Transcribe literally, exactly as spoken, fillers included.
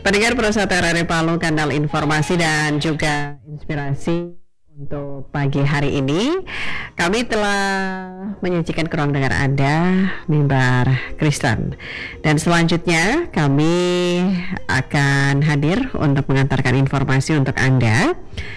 Pendengar Prosat R R I Palu, kanal informasi dan juga inspirasi untuk pagi hari ini, kami telah menyajikan ke ruang dengar Anda Mimbar Kristen. Dan selanjutnya kami akan hadir untuk mengantarkan informasi untuk Anda.